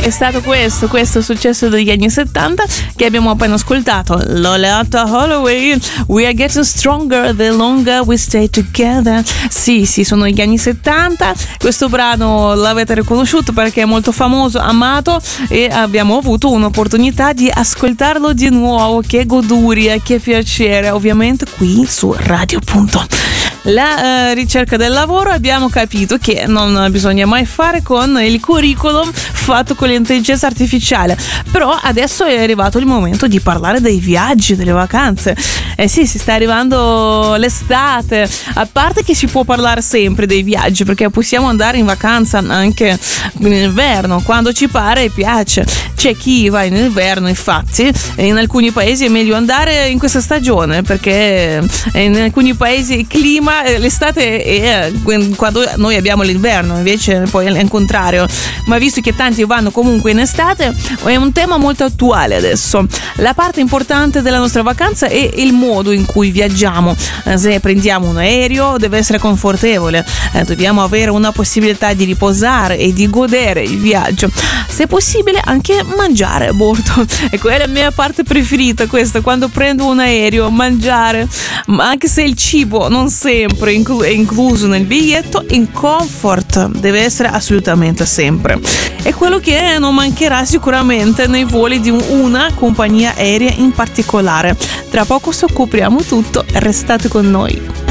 è stato questo successo degli anni 70 che abbiamo appena ascoltato. Loleatta Holloway, We Are Getting Stronger the Longer We Stay Together. Sì, sono gli anni 70. Questo brano l'avete riconosciuto perché è molto famoso, amato, e abbiamo avuto un'opportunità di ascoltarlo di nuovo. Che goduria, che piacere, ovviamente qui su Radio Punto. La ricerca del lavoro abbiamo capito che non bisogna mai fare con il curriculum fatto con l'intelligenza artificiale, però adesso è arrivato il momento di parlare dei viaggi, delle vacanze. Sì, si sta arrivando l'estate, a parte che si può parlare sempre dei viaggi perché possiamo andare in vacanza anche in inverno quando ci pare e piace. C'è chi va in inverno, infatti in alcuni paesi è meglio andare in questa stagione perché in alcuni paesi il clima, l'estate è quando noi abbiamo l'inverno, invece poi è il contrario. Ma visto che tanti vanno comunque in estate, è un tema molto attuale adesso. La parte importante della nostra vacanza è il modo in cui viaggiamo. Se prendiamo un aereo deve essere confortevole, dobbiamo avere una possibilità di riposare e di godere il viaggio, se possibile anche mangiare a bordo. E quella è la mia parte preferita, questa, quando prendo un aereo, mangiare, ma anche se il cibo non sempre è incluso nel biglietto, in comfort deve essere assolutamente sempre. È quello che non mancherà sicuramente nei voli di una compagnia aerea in particolare. Tra poco scopriamo tutto, restate con noi.